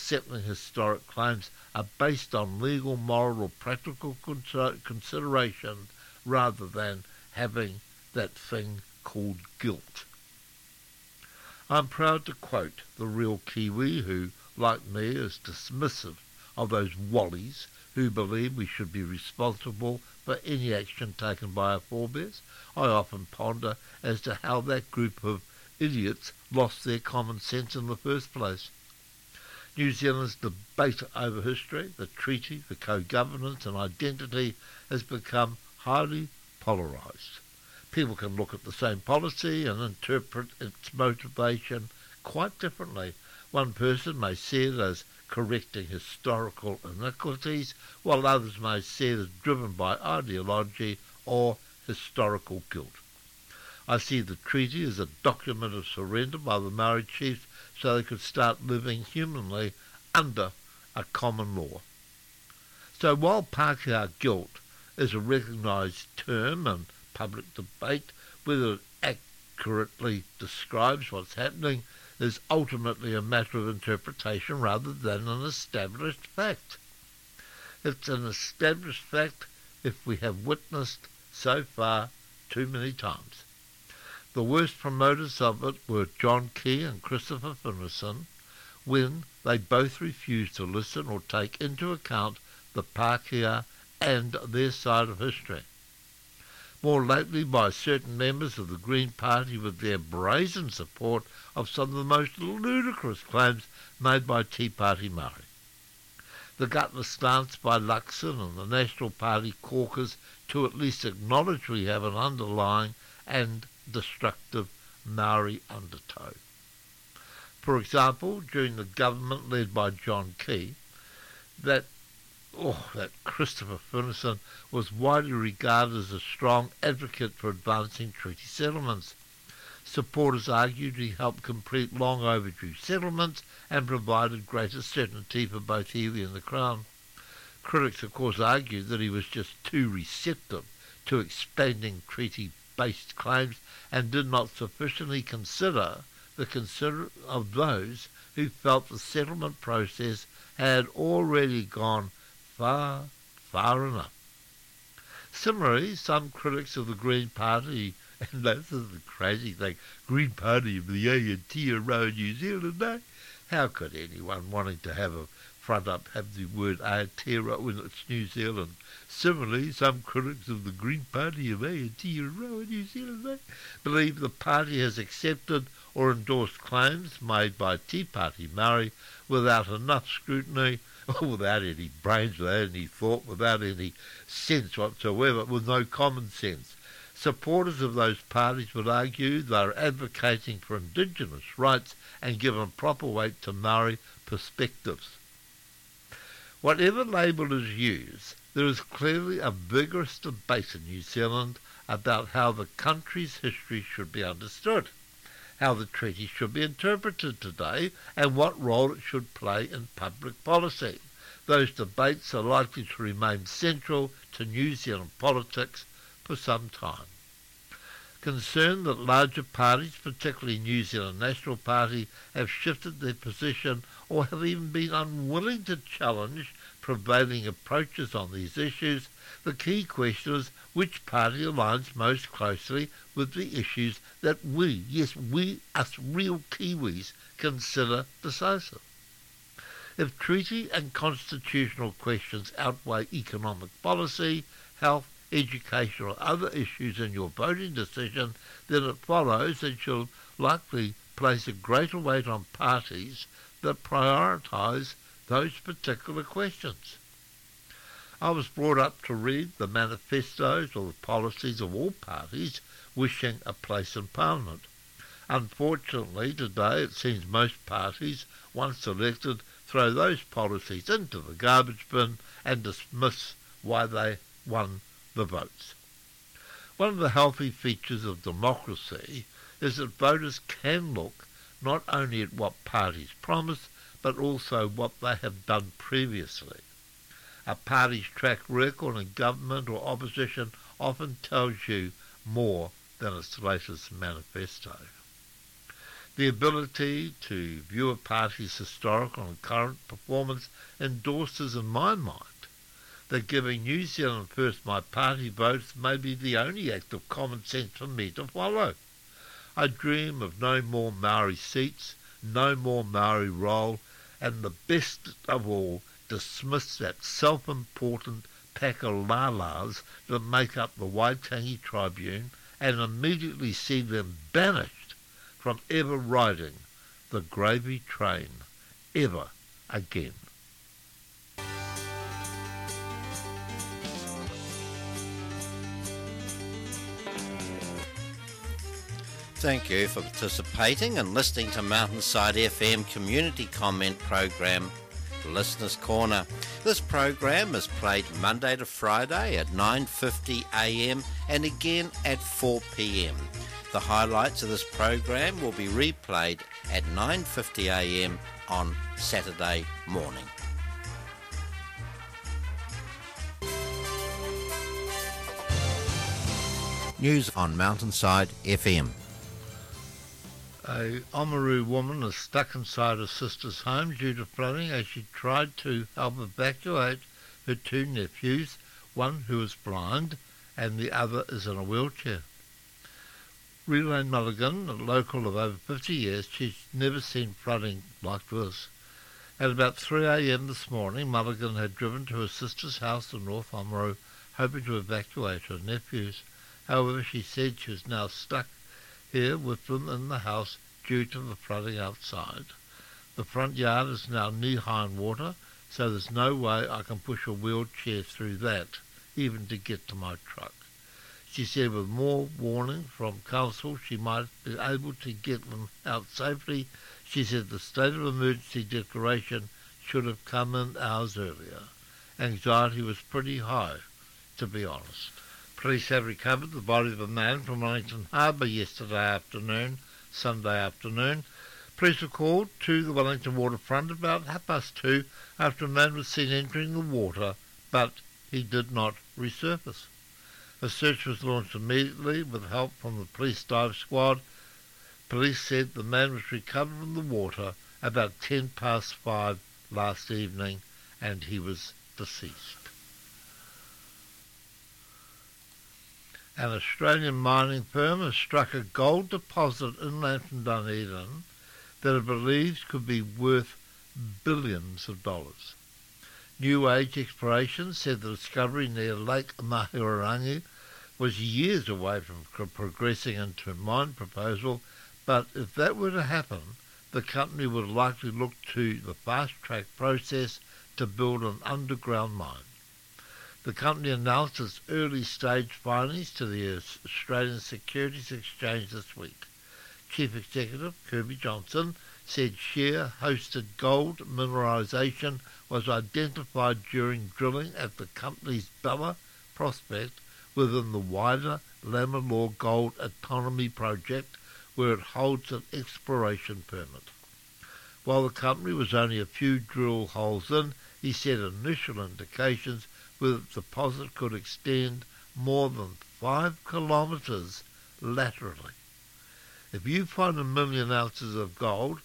settling historic claims are based on legal, moral or practical consideration rather than having that thing called guilt. I'm proud to quote the real Kiwi who, like me, is dismissive of those wallies who believe we should be responsible for any action taken by our forebears. I often ponder as to how that group of idiots lost their common sense in the first place. New Zealand's debate over history, the treaty, the co-governance and identity has become highly polarised. People can look at the same policy and interpret its motivation quite differently. One person may see it as correcting historical iniquities, while others may see it as driven by ideology or historical guilt. I see the treaty as a document of surrender by the Maori chiefs so they could start living humanly under a common law. So while Pākehā guilt is a recognised term in public debate, whether it accurately describes what's happening is ultimately a matter of interpretation rather than an established fact. It's an established fact if we have witnessed so far too many times. The worst promoters of it were John Key and Christopher Finlayson when they both refused to listen or take into account the Pākehā and their side of history. More lately by certain members of the Green Party with their brazen support of some of the most ludicrous claims made by Tea Party Māori. The gutless stance by Luxon and the National Party caucus to at least acknowledge we have an underlying and destructive Māori undertow. For example, during the government led by John Key, that Christopher Finlayson was widely regarded as a strong advocate for advancing treaty settlements. Supporters argued he helped complete long overdue settlements and provided greater certainty for both Iwi and the Crown. Critics, of course, argued that he was just too receptive to expanding treaty-based claims and did not sufficiently consider of those who felt the settlement process had already gone far, far enough. Similarly, some critics of the Green Party, and this is the crazy thing, Green Party of the Aotearoa New Zealand, eh? How could anyone wanting to have a front up have the word Aotearoa when it's New Zealand? Similarly, some critics of the Green Party of Aotearoa New Zealand, eh, believe the party has accepted or endorsed claims made by Tea Party Māori without enough scrutiny, or without any brains, without any thought, without any sense whatsoever, with no common sense. Supporters of those parties would argue they are advocating for Indigenous rights and given proper weight to Māori perspectives. Whatever label is used, there is clearly a vigorous debate in New Zealand about how the country's history should be understood, how the treaty should be interpreted today, and what role it should play in public policy. Those debates are likely to remain central to New Zealand politics for some time. Concerned that larger parties, particularly New Zealand National Party, have shifted their position or have even been unwilling to challenge prevailing approaches on these issues, the key question is which party aligns most closely with the issues that we, us real Kiwis, consider decisive. If treaty and constitutional questions outweigh economic policy, health, education or other issues in your voting decision, then it follows that you'll likely place a greater weight on parties that prioritise those particular questions. I was brought up to read the manifestos or the policies of all parties wishing a place in Parliament. Unfortunately, today it seems most parties, once elected, throw those policies into the garbage bin and dismiss why they won the votes. One of the healthy features of democracy is that voters can look not only at what parties promise, but also what they have done previously. A party's track record in government or opposition often tells you more than its latest manifesto. The ability to view a party's historical and current performance endorses in my mind that giving New Zealand First my party votes may be the only act of common sense for me to follow. I dream of no more Maori seats, no more Maori roll, and the best of all, dismiss that self-important pack of lalas that make up the Waitangi Tribune and immediately see them banished from ever riding the gravy train ever again. Thank you for participating and listening to Mountainside FM community comment program, Listeners Corner. This program is played Monday to Friday at 9:50am and again at 4pm. The highlights of this program will be replayed at 9:50am on Saturday morning. News on Mountainside FM. A Oamaru woman is stuck inside her sister's home due to flooding as she tried to help evacuate her two nephews, one who is blind and the other is in a wheelchair. Relaine Mulligan, a local of over 50 years, she's never seen flooding like this. At about 3am this morning, Mulligan had driven to her sister's house in North Oamaru, hoping to evacuate her nephews. However, she said she was now stuck here with them in the house due to the flooding outside. The front yard is now knee-high in water, so there's no way I can push a wheelchair through that, even to get to my truck. She said with more warning from council she might be able to get them out safely. She said the state of emergency declaration should have come in hours earlier. Anxiety was pretty high, to be honest. Police have recovered the body of a man from Wellington Harbour Sunday afternoon. Police were called to the Wellington waterfront about 2:30 after a man was seen entering the water, but he did not resurface. A search was launched immediately with help from the police dive squad. Police said the man was recovered from the water about 5:10 last evening and he was deceased. An Australian mining firm has struck a gold deposit inland from Dunedin that it believes could be worth billions of dollars. New Age Exploration said the discovery near Lake Mahirangi was years away from progressing into a mine proposal, but if that were to happen, the company would likely look to the fast-track process to build an underground mine. The company announced its early-stage findings to the Australian Securities Exchange this week. Chief Executive Kirby Johnson said share-hosted gold mineralisation was identified during drilling at the company's Bella prospect within the wider Lammerlaw Gold Autonomy project, where it holds an exploration permit. While the company was only a few drill holes in, he said initial indications where the deposit could extend more than 5 kilometres laterally. If you find 1 million ounces of gold,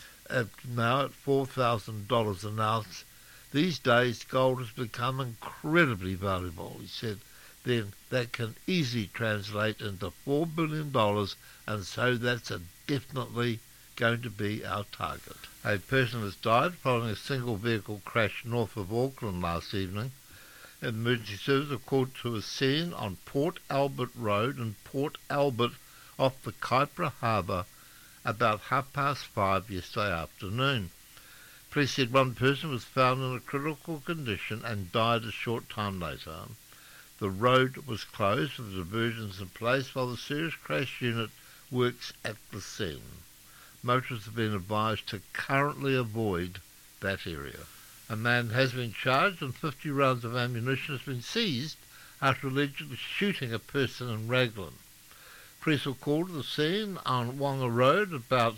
now at $4,000 an ounce, these days gold has become incredibly valuable, he said, then that can easily translate into $4 billion, and so that's definitely going to be our target. A person has died following a single vehicle crash north of Auckland last evening. Emergency services are called to a scene on Port Albert Road in Port Albert off the Kaipara Harbour about 5:30 yesterday afternoon. Police said one person was found in a critical condition and died a short time later. The road was closed with diversions in place while the serious crash unit works at the scene. Motorists have been advised to currently avoid that area. A man has been charged and 50 rounds of ammunition has been seized after allegedly shooting a person in Raglan. Police were called to the scene on Wonga Road about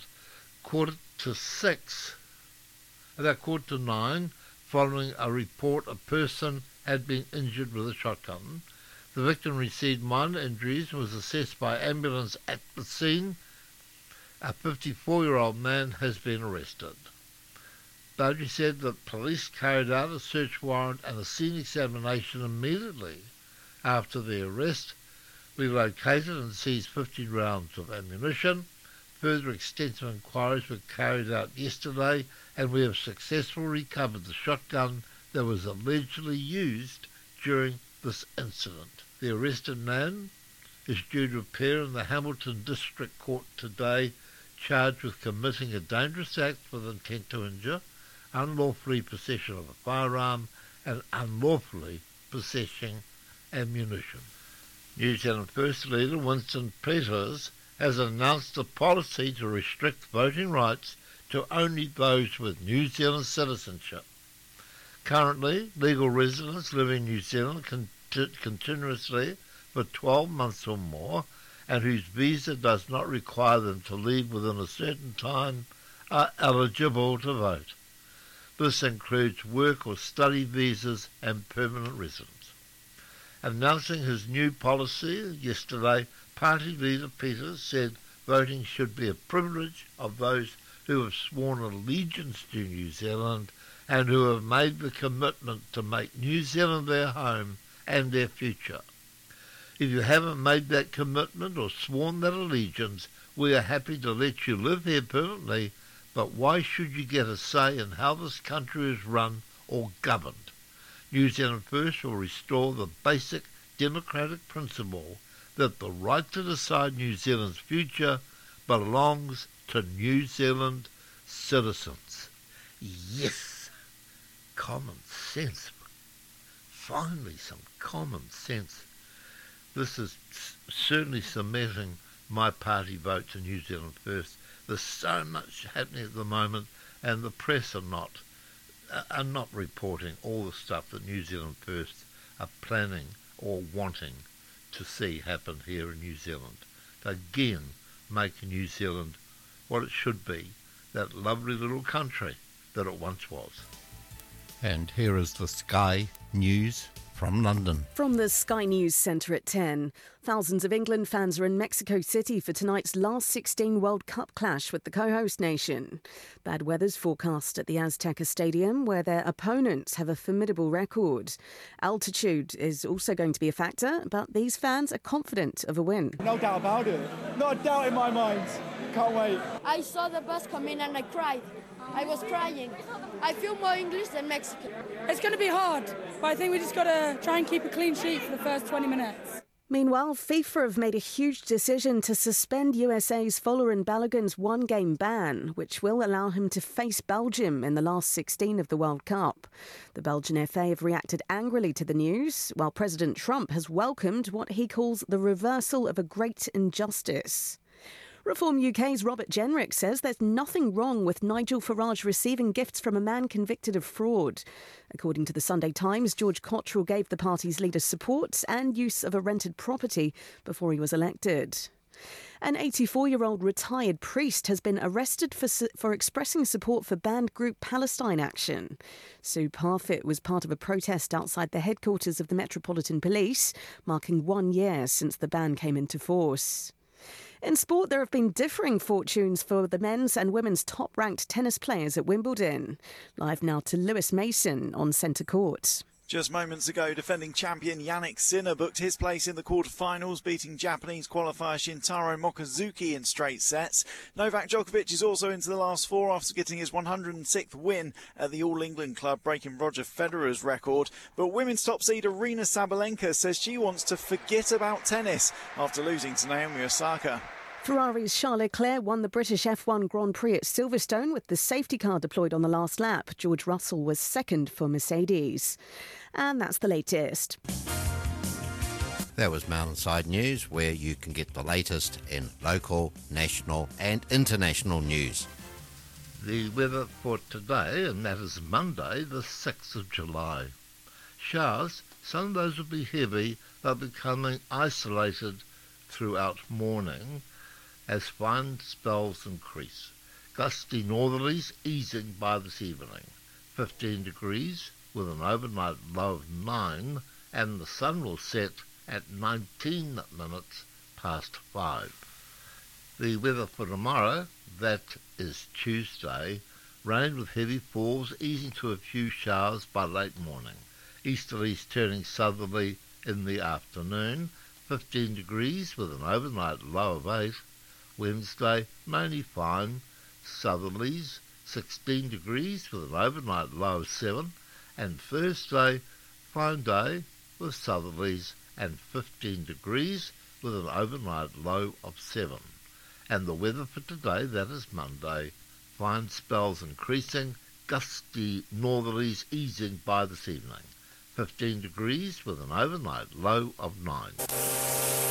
9:15, following a report a person had been injured with a shotgun. The victim received minor injuries and was assessed by ambulance at the scene. A 54-year-old man has been arrested. Beaudry said that police carried out a search warrant and a scene examination immediately after the arrest. We located and seized 15 rounds of ammunition. Further extensive inquiries were carried out yesterday, and we have successfully recovered the shotgun that was allegedly used during this incident. The arrested man is due to appear in the Hamilton District Court today, charged with committing a dangerous act with intent to injure, unlawfully possession of a firearm, and unlawfully possessing ammunition. New Zealand First leader Winston Peters has announced a policy to restrict voting rights to only those with New Zealand citizenship. Currently, legal residents living in New Zealand continuously for 12 months or more, and whose visa does not require them to leave within a certain time, are eligible to vote. This includes work or study visas and permanent residence. Announcing his new policy yesterday, Party leader Peters said voting should be a privilege of those who have sworn allegiance to New Zealand and who have made the commitment to make New Zealand their home and their future. If you haven't made that commitment or sworn that allegiance, we are happy to let you live here permanently, but why should you get a say in how this country is run or governed? New Zealand First will restore the basic democratic principle that the right to decide New Zealand's future belongs to New Zealand citizens. Yes, common sense. Finally, some common sense. This is certainly cementing my party vote to New Zealand First. There's so much happening at the moment, and the press are not reporting all the stuff that New Zealand First are planning or wanting to see happen here in New Zealand. To again make New Zealand what it should be, that lovely little country that it once was. And here is the Sky News from London. From the Sky News Centre at 10, thousands of England fans are in Mexico City for tonight's last 16 World Cup clash with the co-host nation. Bad weather's forecast at the Azteca Stadium, where their opponents have a formidable record. Altitude is also going to be a factor, but these fans are confident of a win. No doubt about it. Not a doubt in my mind. Can't wait. I saw the bus come in and I cried. I was crying. I feel more English than Mexican. It's going to be hard, but I think we just got to try and keep a clean sheet for the first 20 minutes. Meanwhile, FIFA have made a huge decision to suspend USA's Folarin Balogun's one-game ban, which will allow him to face Belgium in the last 16 of the World Cup. The Belgian FA have reacted angrily to the news, while President Trump has welcomed what he calls the reversal of a great injustice. Reform UK's Robert Jenrick says there's nothing wrong with Nigel Farage receiving gifts from a man convicted of fraud. According to the Sunday Times, George Cottrell gave the party's leader support and use of a rented property before he was elected. An 84-year-old retired priest has been arrested for expressing support for banned group Palestine Action. Sue Parfitt was part of a protest outside the headquarters of the Metropolitan Police, marking 1 year since the ban came into force. In sport, there have been differing fortunes for the men's and women's top-ranked tennis players at Wimbledon. Live now to Lewis Mason on centre court. Just moments ago, defending champion Yannick Sinner booked his place in the quarter-finals, beating Japanese qualifier Shintaro Mochizuki in straight sets. Novak Djokovic is also into the last four after getting his 106th win at the All England Club, breaking Roger Federer's record. But women's top seed Aryna Sabalenka says she wants to forget about tennis after losing to Naomi Osaka. Ferrari's Charles Leclerc won the British F1 Grand Prix at Silverstone with the safety car deployed on the last lap. George Russell was second for Mercedes. And that's the latest. That was Mountainside News, where you can get the latest in local, national and international news. The weather for today, and that is Monday, the 6th of July. Showers, some of those will be heavy, but becoming isolated throughout morning as fine spells increase. Gusty northerlies easing by this evening. 15 degrees with an overnight low of 9, and the sun will set at 19 minutes past 5. The weather for tomorrow, that is Tuesday, rain with heavy falls easing to a few showers by late morning. Easterlies turning southerly in the afternoon, 15 degrees with an overnight low of 8. Wednesday, mainly fine, southerlies, 16 degrees with an overnight low of 7. And Thursday, fine day with southerlies and 15 degrees with an overnight low of 7. And the weather for today, that is Monday, fine spells increasing, gusty northerlies easing by this evening. 15 degrees with an overnight low of 9.